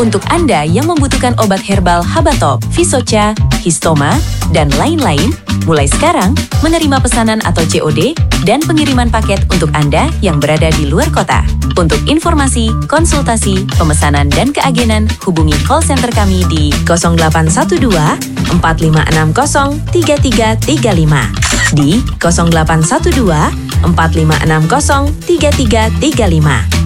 Untuk Anda yang membutuhkan obat herbal Habatop, Visocha, Histoma, dan lain-lain, mulai sekarang menerima pesanan atau COD dan pengiriman paket untuk Anda yang berada di luar kota. Untuk informasi, konsultasi, pemesanan, dan keagenan, hubungi call center kami di 0812 4560 3335 di 0812 4560 3335.